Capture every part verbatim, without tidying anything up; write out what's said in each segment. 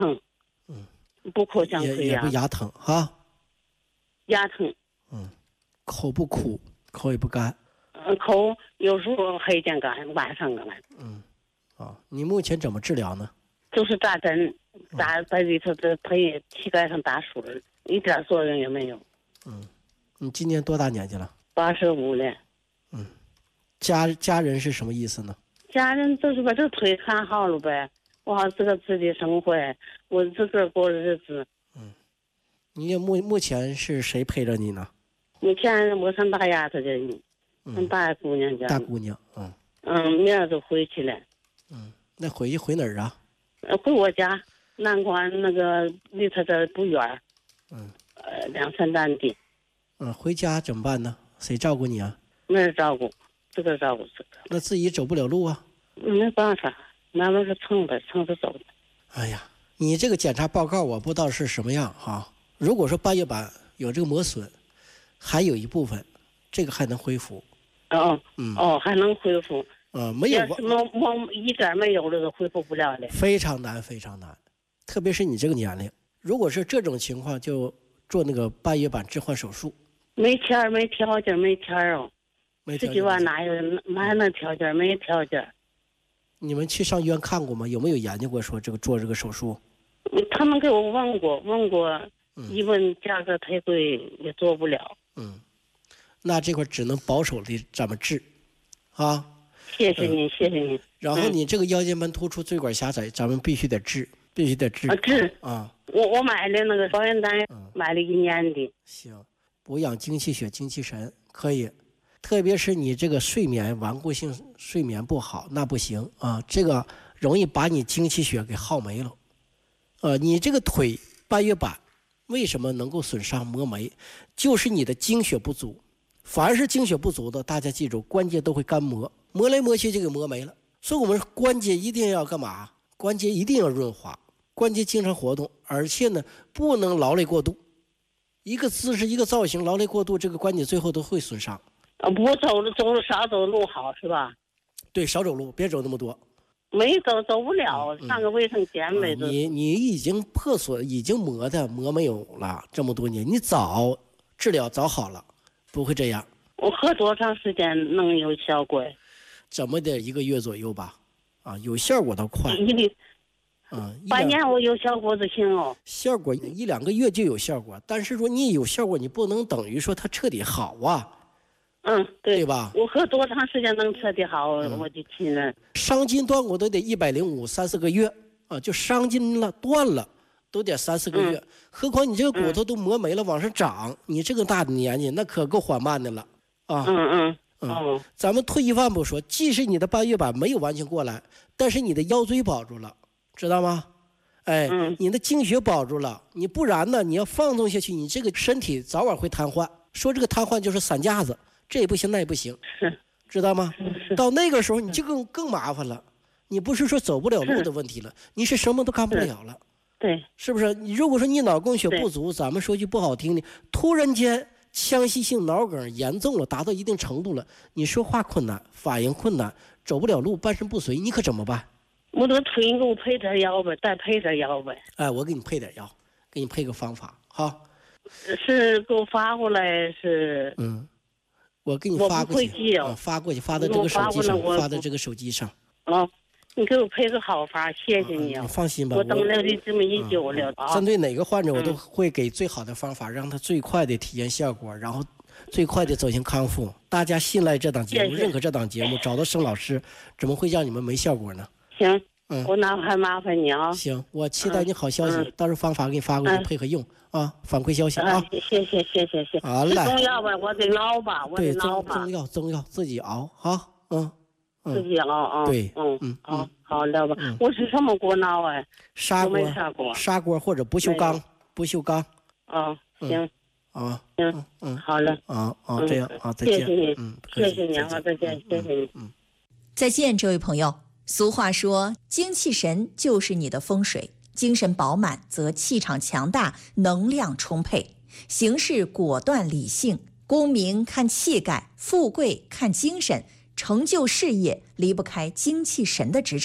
疼，嗯，不口腔溃疡， 也也不牙疼哈， 牙疼， 嗯，口不苦，口也不干， 嗯，口有时候黑天干，晚上干， 嗯，啊，你目前怎么治疗呢？ 就是扎针，扎在里头的腿膝盖上打水，一点作用也没有。 嗯，你今年多大年纪了？ 八十五了。 嗯，家家人是什么意思呢？ 家人就是把这腿看好了呗，我好自个自己生活，我自个过日子。 嗯，你也目目前是谁陪着你呢？ 目前我上大丫头家， 嗯， 上大姑娘家。 大姑娘，嗯嗯，明儿就回去了。 嗯，那回去回哪儿啊？ 回我家，南关那个离他这不远。 嗯， 呃，两三站地。 嗯，回家怎么办呢？谁照顾你啊？ 没人照顾，自个照顾自个。 那自己走不了路啊？ 没办法，慢慢是蹭呗，蹭着走的。 哎呀，你这个检查报告我不知道是什么样哈。如果说半月板有这个磨损，还有一部分，这个还能恢复。 哦， 嗯， 哦，还能恢复。 呃，没有什么么一点没有了都恢复不了了。 非常难，非常难，特别是你这个年龄，如果是这种情况，就做那个半月板置换手术。 没钱儿，没条件，没钱儿哦，十几万哪有哪那条件？没条件。 你们去上医院看过吗？有没有研究过说这个做这个手术？ 他们给我问过，问过，一问价格太贵，也做不了。 嗯，那这块只能保守的咱们治，啊。 谢谢您，嗯、谢谢您。 然后你这个腰间盘突出、椎管狭窄，咱们必须得治，必须得治。 啊，治啊！ 我我买了那个保险单，嗯、买了一年的。 行，补养精气血、精气神可以，特别是你这个睡眠顽固性睡眠不好，那不行啊，这个容易把你精气血给耗没了。呃，你这个腿半月板为什么能够损伤磨没？就是你的精血不足。凡是精血不足的，大家记住，关节都会干磨，磨来磨去就给磨没了。所以我们关节一定要干嘛？关节一定要润滑，关节经常活动，而且呢不能劳累过度。一个姿势一个造型劳累过度，这个关节最后都会损伤。 啊，不走了走了少走路好是吧？ 对，少走路，别走那么多。 没走走不了，上个卫生间没、 嗯嗯、你你已经破损，已经磨的磨没有了这么多年，你早治疗早好了。不会这样。 我喝多长时间能有效果？ 怎么得一个月左右吧，啊，有效果倒快。 一里， 嗯， 半年我有效果就行哦。 效果一两个月就有效果，但是说你有效果，你不能等于说它彻底好啊。 嗯，对， 对吧？ 我喝多长时间能彻底好？嗯、我就信任。 伤筋断骨都得一百零五三四个月啊，就伤筋了断了。都得三四个月、嗯，何况你这个骨头都磨没了、嗯、往上长，你这个大的年纪那可够缓慢的了啊！ 嗯嗯嗯、哦，咱们退一万步说，即使你的半月板没有完全过来，但是你的腰椎保住了，知道吗？哎， 嗯、 你的经血保住了，你不然呢，你要放纵下去，你这个身体早晚会瘫痪。说这个瘫痪就是散架子，这也不行，那也不行，知道吗？到那个时候你就更更麻烦了，你不是说走不了路的问题了，你是什么都干不了了。 对， 是不是？你如果说你脑供血不足，咱们说句不好听的，突然间腔隙性脑梗严重了，达到一定程度了，你说话困难，反应困难，走不了路，半身不遂，你可怎么办？ 我这腿你给我配点药呗，再配点药呗。 哎，我给你配点药，给你配个方法哈。 是给我发过来是？ 嗯，我给你发过去， 哦嗯、发过去，发到这个手机上，发到这个手机上。 哦。你给我配个好法，谢谢你啊！ 你放心吧， 我等了你这么一久了啊。 针对哪个患者，我都会给最好的方法，让他最快的体验效果，然后最快的走向康复。大家信赖这档节目，认可这档节目，找到盛老师，怎么会让你们没效果呢？ 行，嗯，我那还麻烦你啊。 行，我期待你好消息，到时候方法给你发过去，配合用啊，反馈消息啊。 谢谢谢谢谢。 好嘞。 中药吧，我得熬吧，我得熬吧。 对，中药中药自己熬哈，嗯。 自己熬啊， 对， 嗯嗯，好，好了吧。我是什么锅闹啊？ 砂锅， 砂锅， 砂锅或者不锈钢，不锈钢。 啊，行， 啊， 行，嗯，好了， 啊啊，这样啊，再见， 谢谢你， 嗯， 谢谢你啊，再见，谢谢你， 嗯， 再见，这位朋友。俗话说，精气神就是你的风水，精神饱满则气场强大，能量充沛，行事果断理性，功名看气概，富贵看精神。成就事业离不开精气神的支撑，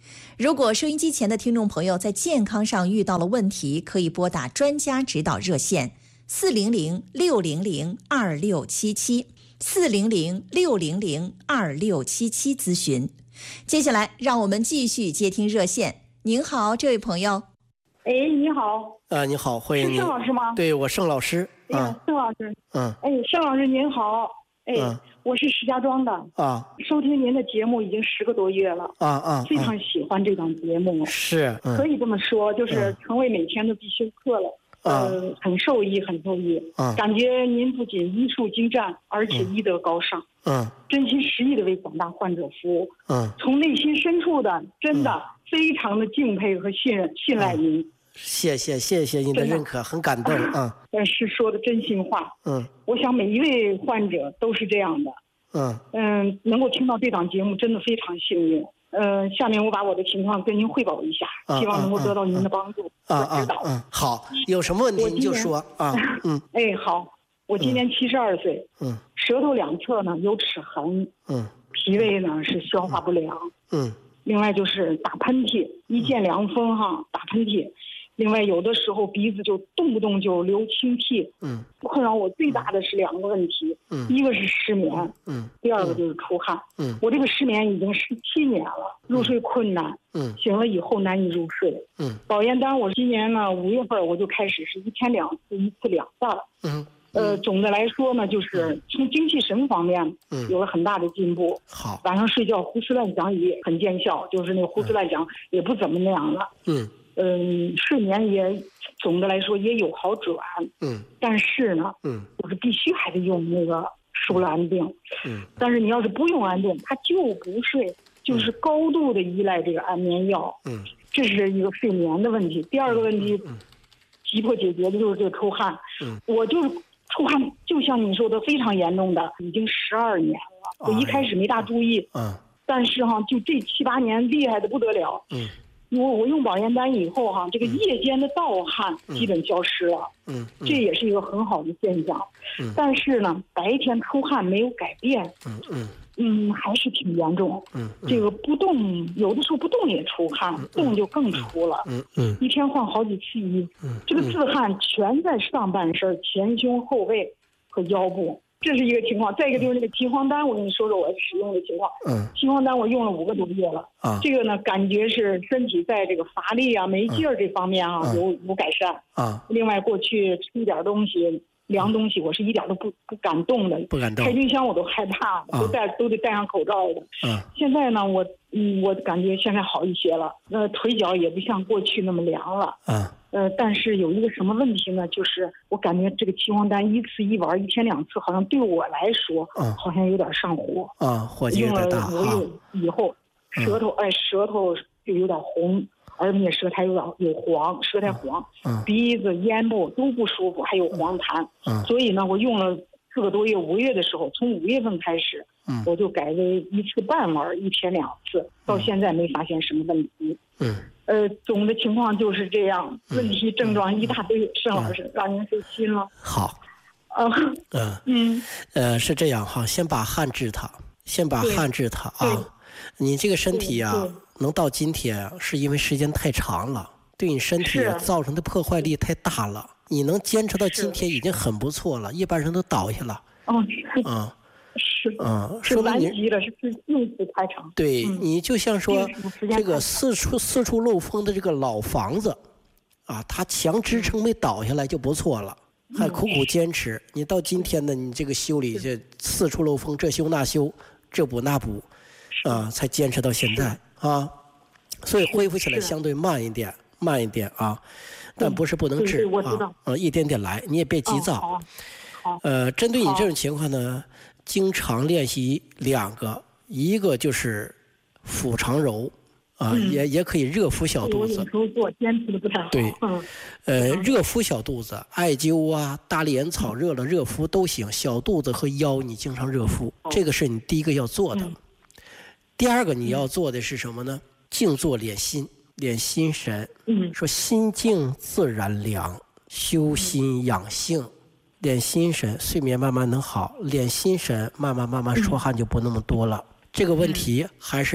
如果收音机前的听众朋友在健康上遇到了问题，可以拨打专家指导热线四零零六零零二六七七四零零六零零二六七七咨询。接下来，让我们继续接听热线。您好，这位朋友。 哎，你好。 啊，你好，欢迎您。 是盛老师吗？ 对，我盛老师。 哎呀，盛老师。嗯。哎，盛老师您好。哎，嗯、我是石家庄的。啊。收听您的节目已经十个多月了。啊啊。非常喜欢这档节目。 是。嗯、 可以这么说，就是成为每天的必修课了。呃，很受益，很受益。嗯。感觉您不仅医术精湛，而且医德高尚。嗯。真心实意的为广大患者服务。嗯。从内心深处的，真的非常的敬佩和信任、信赖您。 谢谢谢谢您的认可，很感动啊！ 但是说的真心话，嗯，我想每一位患者都是这样的，嗯嗯，能够听到这档节目真的非常幸运。呃，下面我把我的情况跟您汇报一下，希望能够得到您的帮助和指导。 嗯，好，有什么问题您就说啊。 嗯，哎，好，我今年七十二岁，嗯，舌头两侧呢有齿痕，嗯，脾胃呢是消化不良，嗯，另外就是打喷嚏，一见凉风哈，打喷嚏。另外，有的时候鼻子就动不动就流清涕，嗯，困扰我最大的是两个问题，嗯，一个是失眠，嗯，第二个就是出汗，嗯，我这个失眠已经十七年了，入睡困难，嗯，醒了以后难以入睡，嗯，保验单我今年呢五月份我就开始是一天两次，一次两袋，嗯，呃，总的来说呢，就是从精气神方面，嗯，有了很大的进步， 好， 晚上睡觉胡思乱想也很见效，就是那个胡思乱想也不怎么那样了，嗯。嗯，睡眠也总的来说也有好转，嗯，但是呢，嗯，就是必须还得用那个舒了安定，嗯，但是你要是不用安定，他就不睡，就是高度的依赖这个安眠药，嗯，这是一个睡眠的问题。第二个问题，嗯，急迫解决的就是这个出汗，嗯，我就是出汗，就像你说的非常严重的，已经十二年了。我一开始没大注意，嗯，但是哈，就这七八年厉害的不得了，嗯。我我用保验单以后哈，这个夜间的盗汗基本消失了，嗯，嗯这也是一个很好的现象。嗯，但是呢，白天出汗没有改变，嗯嗯嗯，还是挺严重。嗯，这个不动，有的时候不动也出汗，嗯、动就更出了。嗯嗯，一天换好几次衣。嗯，这个自汗全在上半身、前胸、后背和腰部。这是一个情况，再一个就是那个岐黄丹，我跟你说说我使用的情况。嗯，岐黄丹我用了五个多月了。啊，这个呢，感觉是身体在这个乏力啊、没劲儿这方面啊，有有改善。啊，另外过去吃一点东西、凉东西，我是一点都不不敢动的， 不敢动。 开冰箱我都害怕，都戴都得戴上口罩的。嗯，现在呢，我嗯，我感觉现在好一些了，呃，腿脚也不像过去那么凉了。嗯。呃，但是有一个什么问题呢？就是我感觉这个岐黄丹一次一丸，一天两次，好像对我来说，嗯，好像有点上火。啊，火气有点大啊。我有以后，舌头哎，舌头就有点红，而且舌苔有点有黄，舌苔黄，嗯，鼻子、咽部都不舒服，还有黄痰。嗯，所以呢，我用了四个多月，五月的时候，从五月份开始，嗯，我就改为一次半丸，一天两次，到现在没发现什么问题。嗯。呃，总的情况就是这样，问题症状一大堆，盛老师让您费心了。 好，呃，嗯嗯，呃，是这样哈，先把汗治它，先把汗治它啊。你这个身体啊，能到今天，是因为时间太长了，对你身体造成的破坏力太大了。你能坚持到今天已经很不错了，一般人都倒下了。哦， 嗯。是，嗯，是来急了，是用词太长。 对、嗯、你就像说这个四处四处漏风的这个老房子，啊，它强支撑没倒下来就不错了，嗯、还苦苦坚持。你到今天呢，你这个修理这四处漏风，这修那修，这补那补，啊，才坚持到现在啊。所以恢复起来相对慢一点，慢一点啊，但不是不能治啊，啊，一点点来，你也别急躁。哦、好，好呃，针对你这种情况呢。经常练习两个，一个就是腹肠揉，啊，嗯、也也可以热敷小肚子。 我有时候做坚持的不太好。 对，嗯、呃，热敷小肚子，艾灸啊、大利眼草热了热敷都行。小肚子和腰你经常热敷，哦、这个是你第一个要做的。嗯、第二个你要做的是什么呢？静坐练心，练心神。嗯，说心静自然凉，修心养性。练心神，睡眠慢慢能好；练心神，慢慢慢慢出汗就不那么多了。嗯、这个问题还是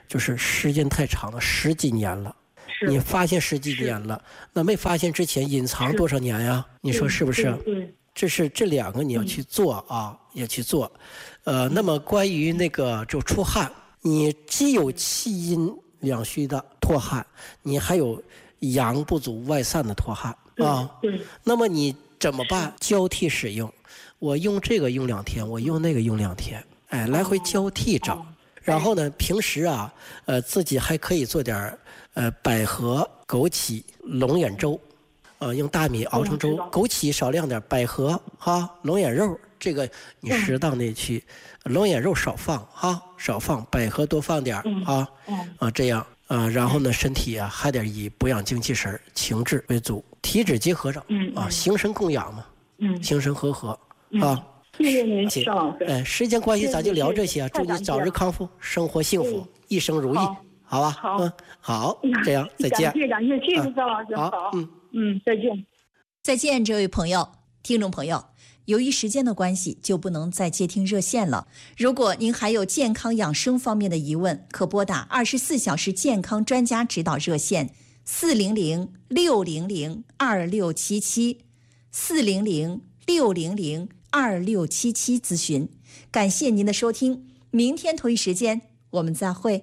就是时间太长了，十几年了。你发现十几年了，那没发现之前隐藏多少年呀？你说是不是？这是这两个你要去做啊，要去做。呃，那么关于那个就出汗，你既有气阴两虚的脱汗，你还有阳不足外散的脱汗啊。那么你怎么办？交替使用，我用这个用两天，我用那个用两天，哎，来回交替找。然后呢，平时啊，呃，自己还可以做点呃百合、枸杞、龙眼粥，呃，用大米熬成粥，枸杞少量点，百合哈，龙眼肉这个你适当的去，龙眼肉少放哈，少放，百合多放点啊，啊这样啊，然后呢，身体啊还得以补养精气神、情志为主，体脂结合着啊，形神供养嘛，形神和合啊。 谢谢您，邵老师。 哎，时间关系，咱就聊这些。祝你早日康复，生活幸福，一生如意，好吧？ 好， 嗯，好，这样，再见。 感谢感谢，谢谢邵老师。好，嗯嗯，再见。 再见，这位朋友，听众朋友。由于时间的关系，就不能再接听热线了。如果您还有健康养生方面的疑问，可拨打二十四小时健康专家指导热线四零零六零零二六七七四零零六零零二六七七咨询。感谢您的收听，明天同一时间我们再会。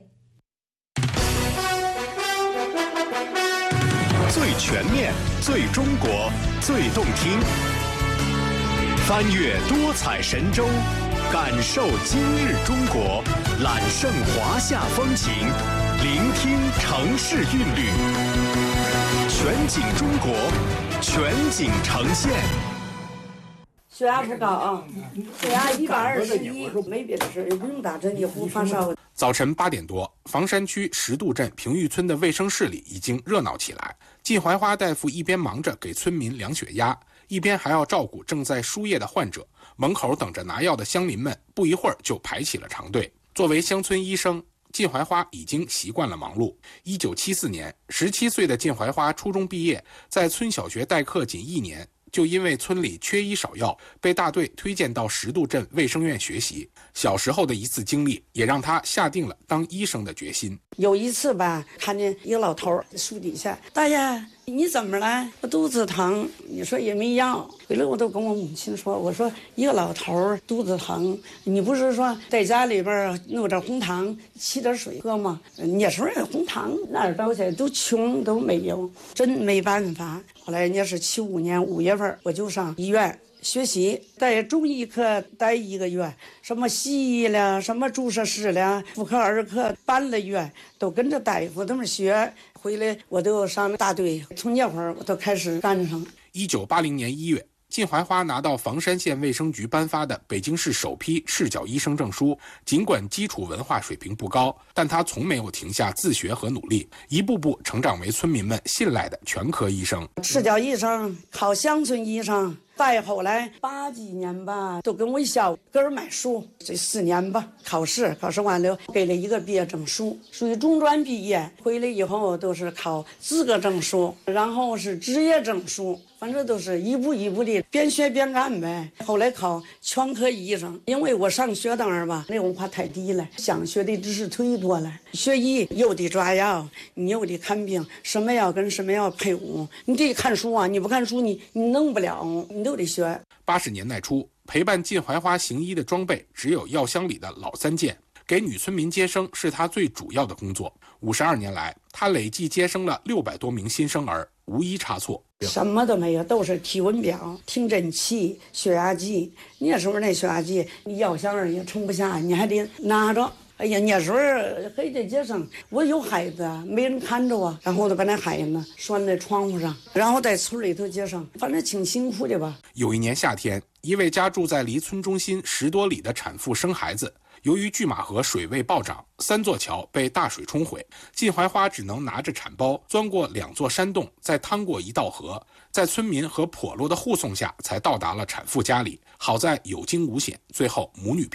最全面、最中国、最动听，翻越多彩神州，感受今日中国，揽胜华夏风情，聆听城市韵律，全景中国，全景呈现。 血压不高啊，血压一百二十一，没别的事，也不用打针，也不发烧。 早晨八点多，房山区石渡镇平峪村的卫生室里已经热闹起来。靳怀花大夫一边忙着给村民量血压，一边还要照顾正在输液的患者。门口等着拿药的乡邻们，不一会儿就排起了长队。作为乡村医生，靳怀花已经习惯了忙碌。一九七四年，十七岁的靳怀花初中毕业，在村小学代课仅一年。就因为村里缺医少药，被大队推荐到石渡镇卫生院学习。小时候的一次经历，也让他下定了当医生的决心。 有一次吧，看见一个老头树底下，大爷，你怎么了？我肚子疼。你说也没药。回来我都跟我母亲说，我说一个老头肚子疼，你不是说在家里边弄点红糖，沏点水喝吗？那时候红糖哪儿到去都穷都没有，真没办法。后来也是七五年五月份，我就上医院学习，在中医科待一个月，什么西医了，什么注射师了，妇科儿科半个月都跟着大夫他们学。回来我都上大队，从那会儿我都开始干上。 一九八零年一月，靳怀花拿到房山县卫生局颁发的北京市首批赤脚医生证书。尽管基础文化水平不高，但他从没有停下自学和努力，一步步成长为村民们信赖的全科医生。 赤脚医生考乡村医生，再后来八几年吧，都跟我小个儿买书，这四年吧，考试考试完了，给了一个毕业证书，属于中专毕业。回来以后都是考资格证书，然后是职业证书，反正都是一步一步的边学边干呗。后来考全科医生，因为我上学当然吧，那文化太低了，想学的知识忒多了。学医又得抓药，你又得看病，什么药跟什么药配伍，你得看书啊，你不看书你你弄不了，你都得学。 八十年代初，陪伴靳怀花行医的装备只有药箱里的老三件，给女村民接生是他最主要的工作。五十二年来，他累计接生了六百多名新生儿，无一差错。 什么都没有，都是体温表、听诊器、血压计。那时候那血压计，你药箱儿也盛不下，你还得拿着。哎呀，那时候还得接生，我有孩子啊，没人看着啊，然后就把那孩子拴在窗户上，然后在村里头接生，反正挺辛苦的吧。 有一年夏天，一位家住在离村中心十多里的产妇生孩子，由于拒马河水位暴涨，三座桥被大水冲毁，靳怀花只能拿着产包钻过两座山洞，再趟过一道河，在村民和笸箩的护送下才到达了产妇家里。好在有惊无险，最后母女平安。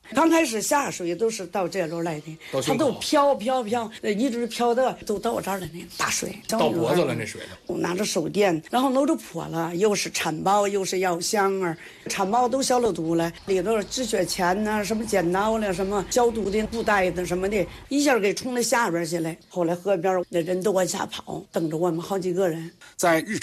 刚开始下水都是到这轮来的，他都飘飘飘，一直飘的都到我这儿了呢。大水到脖子了，那水的。 我拿着手电，然后搂着坡了，又是产包，又是药箱啊，产包都消了毒了，里头止血钳呐、啊，什么剪刀了，什么消毒的布袋子什么的，一下给冲到下边去了。后来河边那人都往下跑，等着我们好几个人。 在日常